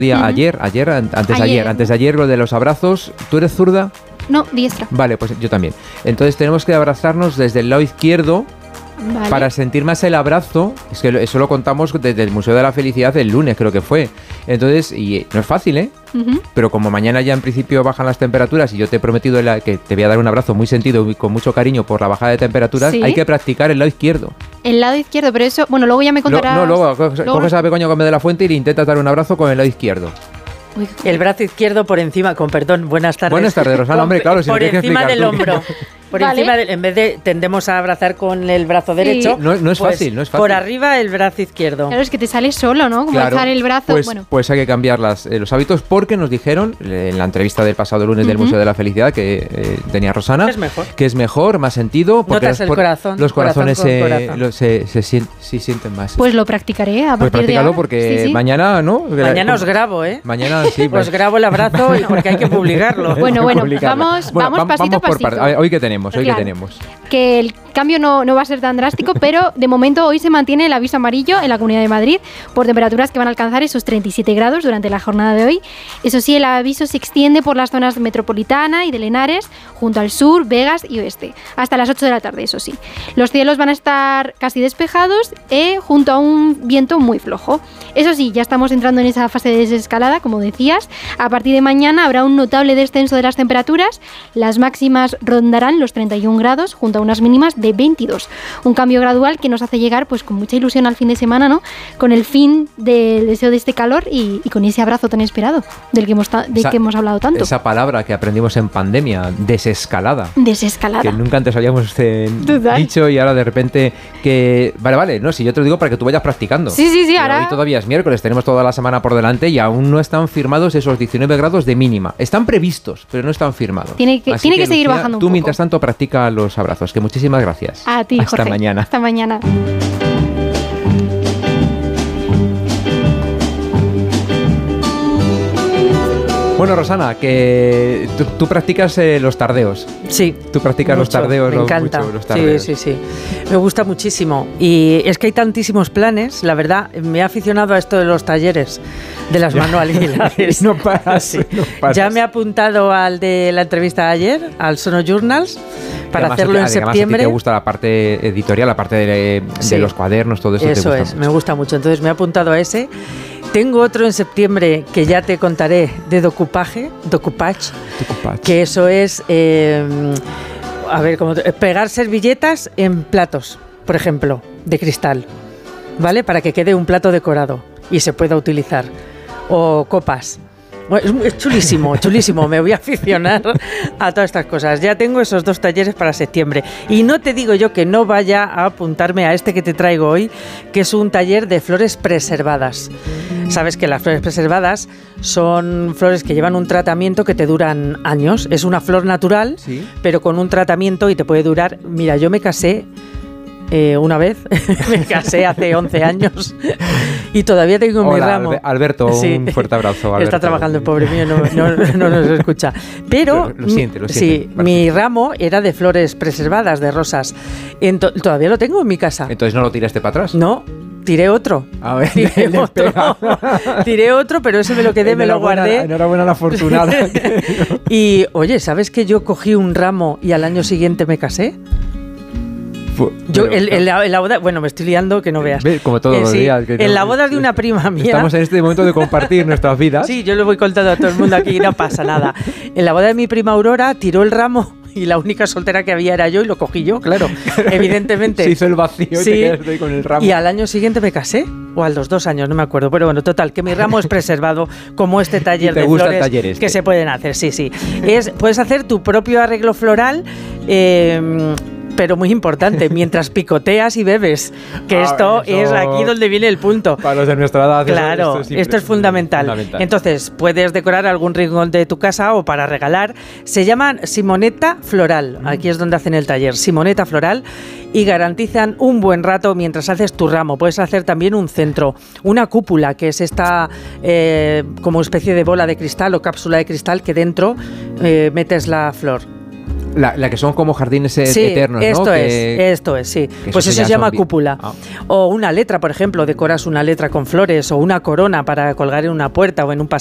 Antes de ayer, lo de los abrazos. ¿Tú eres zurda? No, diestra. Vale, pues yo también. Entonces tenemos que abrazarnos desde el lado izquierdo. Vale. Para sentir más el abrazo. Es que eso lo contamos desde el Museo de la Felicidad el lunes, creo que fue. Entonces, y no es fácil, ¿eh? Pero como mañana ya en principio bajan las temperaturas y yo te he prometido que te voy a dar un abrazo muy sentido y con mucho cariño por la bajada de temperaturas, ¿sí? Hay que practicar el lado izquierdo. El lado izquierdo, pero eso, bueno, luego ya me contarás. Luego coges a Begoña Gómez de la Fuente y le intentas dar un abrazo con el lado izquierdo. Uy, el brazo izquierdo por encima, buenas tardes. Buenas tardes, Rosana, hombre, claro. Por encima del hombro. Por encima, en vez de tendemos a abrazar con el brazo derecho. No es fácil. Por arriba el brazo izquierdo. Claro, es que te sale solo, ¿no? Como alzar el brazo. Pues hay que cambiar los hábitos porque nos dijeron en la entrevista del pasado lunes del Museo de la Felicidad que tenía Rosana, que es mejor, más sentido. Porque notas el corazón. Los corazones se sienten más. Pues lo practicaré a partir de ahora. Porque mañana, ¿no? Mañana os grabo, ¿eh? Mañana sí. Os grabo el abrazo porque hay que publicarlo. Bueno, vamos pasito a pasito. Hoy que tenemos. Que el cambio no va a ser tan drástico, pero de momento hoy se mantiene el aviso amarillo en la Comunidad de Madrid por temperaturas que van a alcanzar esos 37 grados durante la jornada de hoy. Eso sí, el aviso se extiende por las zonas metropolitana y de Lenares, junto al sur, Vegas y oeste, hasta las 8 de la tarde, eso sí. Los cielos van a estar casi despejados junto a un viento muy flojo. Eso sí, ya estamos entrando en esa fase de desescalada, como decías. A partir de mañana habrá un notable descenso de las temperaturas. Las máximas rondarán los 31 grados junto a unas mínimas de 22. Un cambio gradual que nos hace llegar pues con mucha ilusión al fin de semana, ¿no? Con el fin del deseo de este calor y con ese abrazo tan esperado del que hemos hablado tanto. Esa palabra que aprendimos en pandemia, desescalada. Desescalada. Que nunca antes habíamos dicho y ahora de repente que... Vale, no, si yo te lo digo para que tú vayas practicando. Sí, ahora... Hoy todavía es miércoles, tenemos toda la semana por delante y aún no están firmados esos 19 grados de mínima. Están previstos, pero no están firmados. Tiene que seguir Lucía, bajando un poco. Tú mientras tanto practica los abrazos, que muchísimas gracias. A ti, Jorge. Hasta mañana. Hasta mañana. Bueno, Rosana, que tú practicas los tardeos. Sí. Tú practicas mucho, los tardeos. Me encanta. Los tardeos. Sí. Me gusta muchísimo. Y es que hay tantísimos planes. La verdad, me he aficionado a esto de los talleres, de las manualidades. No paras. Ya me he apuntado al de la entrevista de ayer, al Sono Journals, para hacerlo en septiembre. A ti te gusta la parte editorial, la parte de los cuadernos, todo eso. Eso es, me gusta mucho. Entonces me he apuntado a ese. Tengo otro en septiembre que ya te contaré de Decoupage, que eso es, pegar servilletas en platos, por ejemplo, de cristal, ¿vale? Para que quede un plato decorado y se pueda utilizar. O copas. Bueno, es chulísimo, me voy a aficionar a todas estas cosas. Ya tengo esos 2 talleres para septiembre. Y no te digo yo que no vaya a apuntarme a este que te traigo hoy, que es un taller de flores preservadas. Sabes que las flores preservadas son flores que llevan un tratamiento que te duran años. Es una flor natural, ¿sí? Pero con un tratamiento y te puede durar... Mira, yo me casé... una vez, me casé hace 11 años y todavía tengo mi ramo. Alberto, un fuerte abrazo. Alberto. Está trabajando el pobre mío, no nos escucha. Pero lo siente. Sí, mi ramo era de flores preservadas, de rosas. Todavía lo tengo en mi casa. Entonces no lo tiraste para atrás. No. Tiré otro. A ver, tiré otro, pero ese me lo quedé, me lo guardé. Enhorabuena a la afortunada. Y, oye, ¿sabes que yo cogí un ramo y al año siguiente me casé? Yo en la boda, bueno, me estoy liando que no veas. Como todos los días. En la boda de una prima mía. Estamos en este momento de compartir nuestras vidas. Sí, yo lo voy contando a todo el mundo aquí, no pasa nada. En la boda de mi prima Aurora tiró el ramo y la única soltera que había era yo y lo cogí yo, claro, evidentemente. Se hizo el vacío y te quedaste con el ramo. Y al año siguiente me casé, o a los 2 años, no me acuerdo. Pero bueno, total, que mi ramo es preservado, como este taller de flores que se pueden hacer, sí. Puedes hacer tu propio arreglo floral, pero muy importante, mientras picoteas y bebes, que esto es aquí donde viene el punto. Para los de nuestra edad, claro, esto es fundamental. Entonces, puedes decorar algún rincón de tu casa o para regalar. Se llaman Simonetta Floral, aquí es donde hacen el taller, Simonetta Floral, y garantizan un buen rato mientras haces tu ramo. Puedes hacer también un centro, una cúpula, que es esta como especie de bola de cristal o cápsula de cristal que dentro metes la flor. La que son como jardines eternos, esto ¿no? Esto es, sí. Pues eso se llama cúpula. O una letra, por ejemplo, decoras una letra con flores o una corona para colgar en una puerta o en un